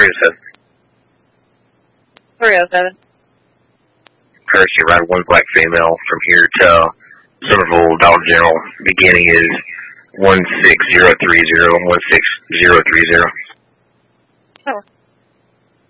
307. 307. Courtesy ride, one black female from here to Somerville Dollar General. Beginning is 16030, 16030. Oh.